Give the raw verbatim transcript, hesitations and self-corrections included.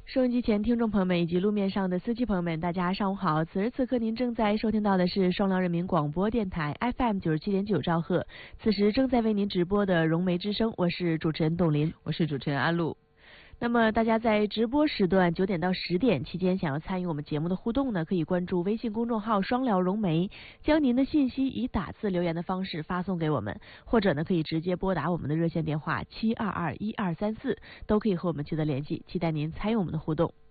收音机前听众朋友们以及路面上的司机朋友们，大家上午好！此时此刻您正在收听到的是双辽人民广播电台 F M 九十七点九兆赫，此时正在为您直播的融媒之声，我是主持人董林， 我是主持人阿露。 那么大家在直播时段九点到十点期间，想要参与我们节目的互动呢，可以关注微信公众号双辽融媒，将您的信息以打字留言的方式发送给我们，或者呢可以直接拨打我们的热线电话七二二一二三四，都可以和我们取得联系，期待您参与我们的互动。